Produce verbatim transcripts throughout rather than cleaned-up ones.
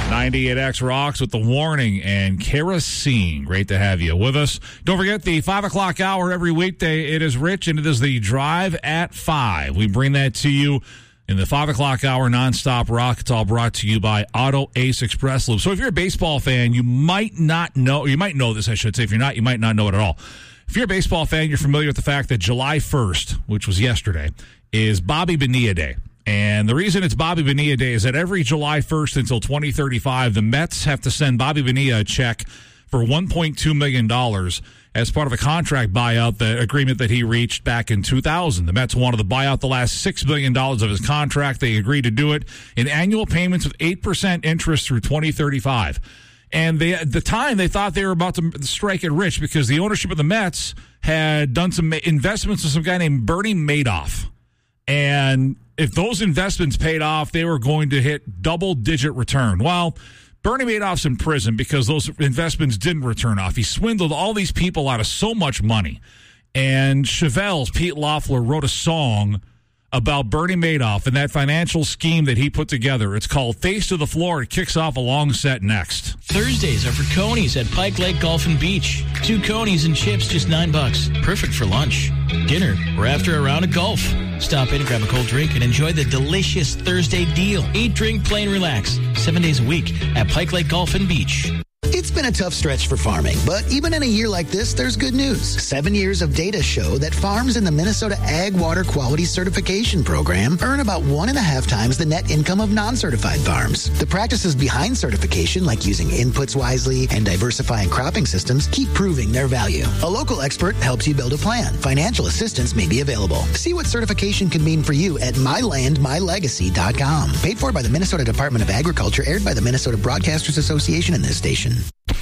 ninety-eight X rocks with the warning and kerosene. Great to have you with us. Don't forget the five o'clock hour every weekday. It is Rich, and it is the Drive at five. We bring that to you in the five o'clock hour nonstop rock. It's all brought to you by Auto Ace Express Lube. So if you're a baseball fan, you might not know, you might know this, I should say. If you're not, you might not know it at all. If you're a baseball fan, you're familiar with the fact that July first, which was yesterday, is Bobby Bonilla Day. And the reason it's Bobby Bonilla Day is that every July first until twenty thirty-five, the Mets have to send Bobby Bonilla a check for one point two million dollars as part of a contract buyout, the agreement that he reached back in two thousand. The Mets wanted to buy out the last six million dollars of his contract. They agreed to do it in annual payments with eight percent interest through twenty thirty-five. And they, at the time, they thought they were about to strike it rich because the ownership of the Mets had done some investments with some guy named Bernie Madoff. And if those investments paid off, they were going to hit double-digit return. Well, Bernie Madoff's in prison because those investments didn't return off. He swindled all these people out of so much money. And Chevelle's Pete Loeffler wrote a song about Bernie Madoff and that financial scheme that he put together. It's called Face to the Floor. It kicks off a long set next. Thursdays are for Conies at Pike Lake Golf and Beach. Two Conies and chips, just nine bucks. Perfect for lunch, dinner, or after a round of golf. Stop in and grab a cold drink and enjoy the delicious Thursday deal. Eat, drink, play, and relax. Seven days a week at Pike Lake Golf and Beach. It's been a tough stretch for farming, but even in a year like this, there's good news. Seven years of data show that farms in the Minnesota Ag Water Quality Certification Program earn about one and a half times the net income of non-certified farms. The practices behind certification, like using inputs wisely and diversifying cropping systems, keep proving their value. A local expert helps you build a plan. Financial assistance may be available. See what certification can mean for you at my land my legacy dot com. Paid for by the Minnesota Department of Agriculture, aired by the Minnesota Broadcasters Association and this station.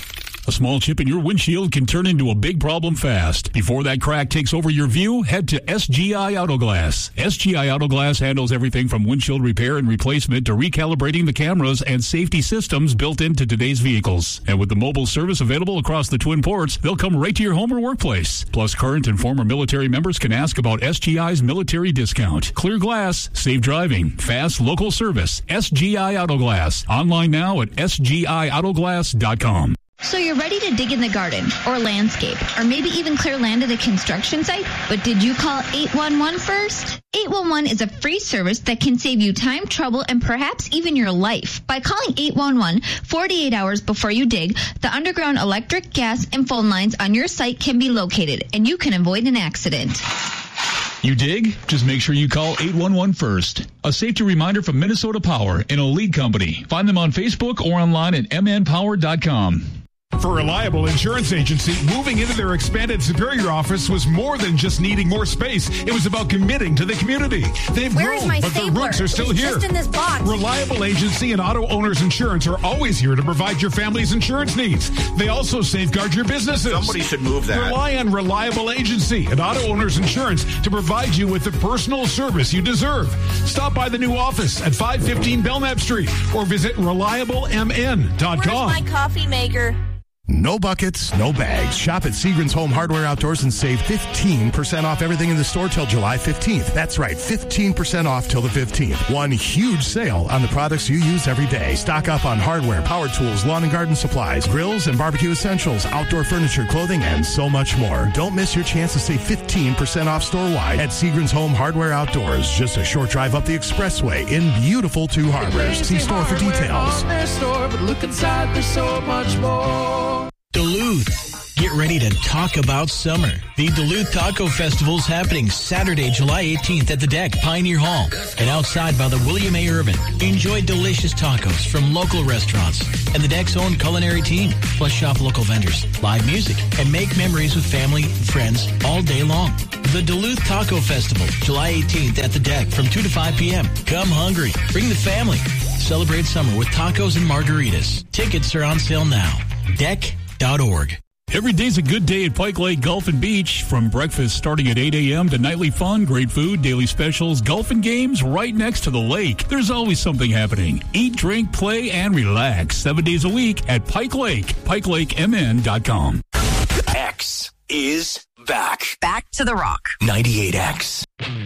A small chip in your windshield can turn into a big problem fast. Before that crack takes over your view, head to S G I Auto Glass. S G I Auto Glass handles everything from windshield repair and replacement to recalibrating the cameras and safety systems built into today's vehicles. And with the mobile service available across the Twin Ports, they'll come right to your home or workplace. Plus, current and former military members can ask about S G I's military discount. Clear glass, safe driving, fast local service. S G I Auto Glass. Online now at S G I auto glass dot com. So you're ready to dig in the garden or landscape or maybe even clear land at a construction site, but did you call eight one one first? eight one one is a free service that can save you time, trouble, and perhaps even your life. By calling eight one one forty-eight hours before you dig, the underground electric, gas, and phone lines on your site can be located, and you can avoid an accident. You dig? Just make sure you call eight one one first. A safety reminder from Minnesota Power, an elite company. Find them on Facebook or online at m n power dot com. For Reliable Insurance Agency, moving into their expanded Superior office was more than just needing more space. It was about committing to the community. They've Where grown, is my but stapler? their roots are still It's here. just in this box. Reliable Agency and Auto Owners Insurance are always here to provide your family's insurance needs. They also safeguard your businesses. Somebody should move that. Rely on Reliable Agency and Auto Owners Insurance to provide you with the personal service you deserve. Stop by the new office at five fifteen Belknap Street or visit reliable m n dot com. Where's my coffee maker? No buckets, no bags. Shop at Seagram's Home Hardware Outdoors and save fifteen percent off everything in the store till July fifteenth. That's right, fifteen percent off till the fifteenth. One huge sale on the products you use every day. Stock up on hardware, power tools, lawn and garden supplies, grills and barbecue essentials, outdoor furniture, clothing, and so much more. Don't miss your chance to save fifteen percent off store-wide at Seagram's Home Hardware Outdoors. Just a short drive up the expressway in beautiful Two Harbors. See store for details. Store, but look inside, there's so much more. Duluth. Get ready to talk about summer. The Duluth Taco Festival is happening Saturday, July eighteenth at the Deck, Pioneer Hall, and outside by the William A. Irvin. Enjoy delicious tacos from local restaurants and the Deck's own culinary team. Plus shop local vendors, live music, and make memories with family and friends all day long. The Duluth Taco Festival, July eighteenth at the Deck from two to five p.m. Come hungry. Bring the family. Celebrate summer with tacos and margaritas. Tickets are on sale now. Deck dot org. Every day's a good day at Pike Lake Golf and Beach. From breakfast starting at eight a.m. to nightly fun, great food, daily specials, golf and games right next to the lake. There's always something happening. Eat, drink, play, and relax. Seven days a week at Pike Lake. pike lake m n dot com. X is back. Back to the rock. ninety-eight X.